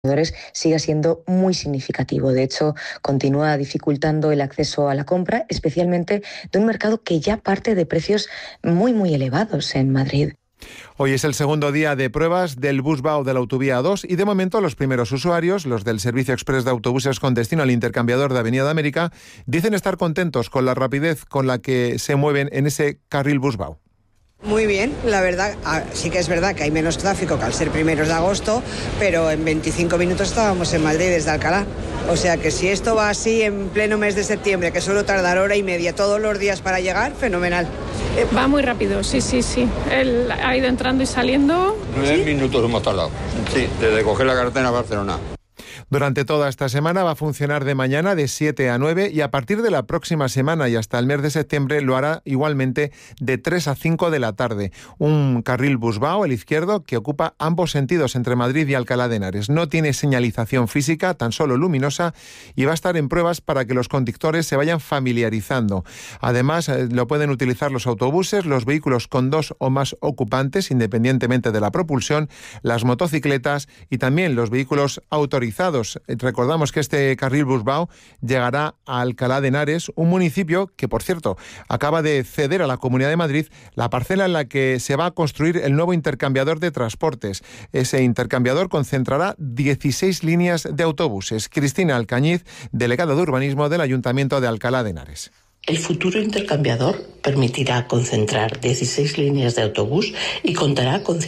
siga siendo muy significativo. De hecho, continúa dificultando el acceso a la compra, especialmente de un mercado que ya parte de precios muy elevados en Madrid. Hoy es el segundo día de pruebas del Busbao de la Autovía 2 y de momento los primeros usuarios, los del Servicio Express de Autobuses con destino al intercambiador de Avenida de América, dicen estar contentos con la rapidez con la que se mueven en ese carril Busbao. Muy bien, la verdad, sí que es verdad que hay menos tráfico que al ser 1 de agosto, pero en 25 minutos estábamos en Madrid desde Alcalá. O sea que si esto va así en pleno mes de septiembre, que suele tardar hora y media todos los días para llegar, fenomenal. Va muy rápido, sí. Él ha ido entrando y saliendo. 9 minutos hemos tardado. Sí, desde coger la carretera a Barcelona. Durante toda esta semana va a funcionar de mañana de 7 a 9 y a partir de la próxima semana y hasta el mes de septiembre lo hará igualmente de 3 a 5 de la tarde. Un carril Busbao, el izquierdo, que ocupa ambos sentidos entre Madrid y Alcalá de Henares. No tiene señalización física, tan solo luminosa, y va a estar en pruebas para que los conductores se vayan familiarizando. Además, lo pueden utilizar los autobuses, los vehículos con 2 o más ocupantes, independientemente de la propulsión, las motocicletas y también los vehículos autorizados. Recordamos que este carril Busbao llegará a Alcalá de Henares, un municipio que, por cierto, acaba de ceder a la Comunidad de Madrid la parcela en la que se va a construir el nuevo intercambiador de transportes. Ese intercambiador concentrará 16 líneas de autobuses. Cristina Alcañiz, delegada de Urbanismo del Ayuntamiento de Alcalá de Henares. El futuro intercambiador permitirá concentrar 16 líneas de autobús y contará con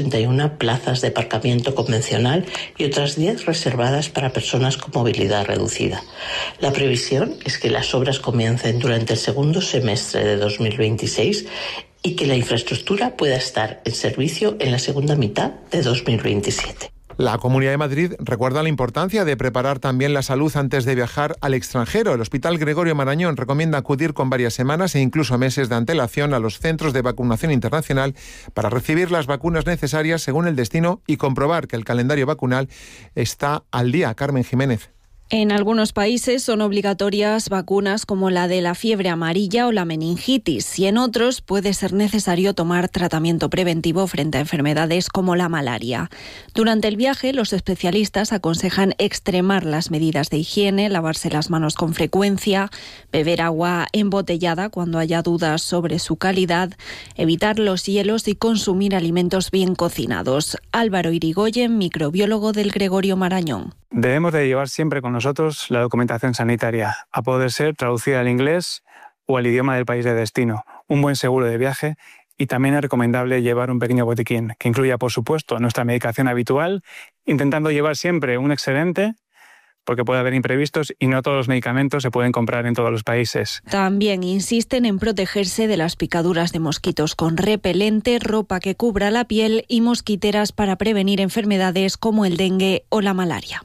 161 plazas de aparcamiento convencional y otras 10 reservadas para personas con movilidad reducida. La previsión es que las obras comiencen durante el segundo semestre de 2026 y que la infraestructura pueda estar en servicio en la segunda mitad de 2027. La Comunidad de Madrid recuerda la importancia de preparar también la salud antes de viajar al extranjero. El Hospital Gregorio Marañón recomienda acudir con varias semanas e incluso meses de antelación a los centros de vacunación internacional para recibir las vacunas necesarias según el destino y comprobar que el calendario vacunal está al día. Carmen Jiménez. En algunos países son obligatorias vacunas como la de la fiebre amarilla o la meningitis y en otros puede ser necesario tomar tratamiento preventivo frente a enfermedades como la malaria. Durante el viaje, los especialistas aconsejan extremar las medidas de higiene, lavarse las manos con frecuencia, beber agua embotellada cuando haya dudas sobre su calidad, evitar los hielos y consumir alimentos bien cocinados. Álvaro Irigoyen, microbiólogo del Gregorio Marañón. Debemos de llevar siempre con nosotros la documentación sanitaria, a poder ser traducida al inglés o al idioma del país de destino, un buen seguro de viaje y también es recomendable llevar un pequeño botiquín que incluya, por supuesto, nuestra medicación habitual, intentando llevar siempre un excedente porque puede haber imprevistos y no todos los medicamentos se pueden comprar en todos los países. También insisten en protegerse de las picaduras de mosquitos con repelente, ropa que cubra la piel y mosquiteras para prevenir enfermedades como el dengue o la malaria.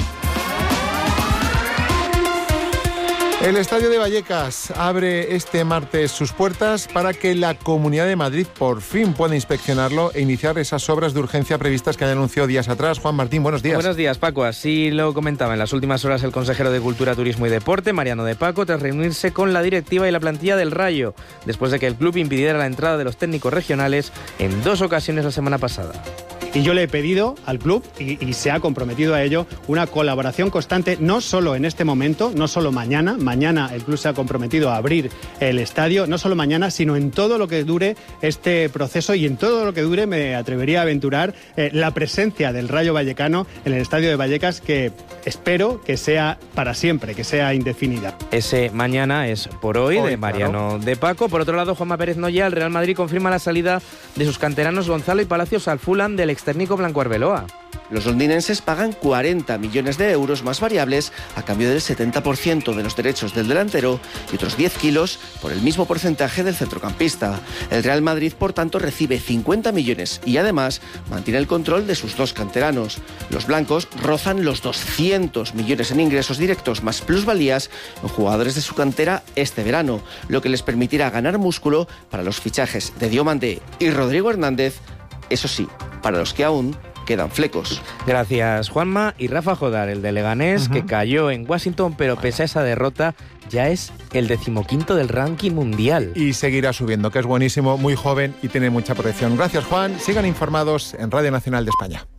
El Estadio de Vallecas abre este martes sus puertas para que la Comunidad de Madrid por fin pueda inspeccionarlo e iniciar esas obras de urgencia previstas que anunció días atrás. Juan Martín, buenos días. Buenos días, Paco. Así lo comentaba en las últimas horas el consejero de Cultura, Turismo y Deporte, Mariano de Paco, tras reunirse con la directiva y la plantilla del Rayo, después de que el club impidiera la entrada de los técnicos regionales en 2 ocasiones la semana pasada. Y yo le he pedido al club, y se ha comprometido a ello, una colaboración constante, no solo en este momento, no solo mañana. Mañana el club se ha comprometido a abrir el estadio, no solo mañana, sino en todo lo que dure este proceso y en todo lo que dure, me atrevería a aventurar, la presencia del Rayo Vallecano en el Estadio de Vallecas, que espero que sea para siempre, que sea indefinida. Ese mañana es por hoy de Mariano de Paco. Por otro lado, Juanma Pérez Noya, el Real Madrid confirma la salida de sus canteranos Gonzalo y Palacios al Fulham del extécnico Blanco Arbeloa. Los londinenses pagan 40 millones de euros más variables a cambio del 70% de los derechos del delantero y otros 10 kilos por el mismo porcentaje del centrocampista. El Real Madrid, por tanto, recibe 50 millones y además mantiene el control de sus 2 canteranos. Los blancos rozan los 200 millones en ingresos directos más plusvalías en jugadores de su cantera este verano, lo que les permitirá ganar músculo para los fichajes de Diomandé y Rodrigo Hernández, eso sí, para los que aún quedan flecos. Gracias, Juanma. Y Rafa Jodar, el de Leganés, que cayó en Washington, pero pese a esa derrota, ya es el 15º del ranking mundial. Y seguirá subiendo, que es buenísimo, muy joven y tiene mucha proyección. Gracias, Juan. Sigan informados en Radio Nacional de España.